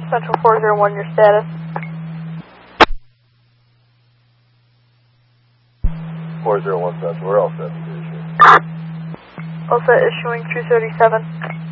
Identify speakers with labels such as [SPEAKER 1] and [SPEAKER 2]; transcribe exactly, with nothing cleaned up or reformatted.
[SPEAKER 1] Central four zero one, your status.
[SPEAKER 2] four zero one Central, we're all set to issue.
[SPEAKER 1] All set, issuing two thirty-seven.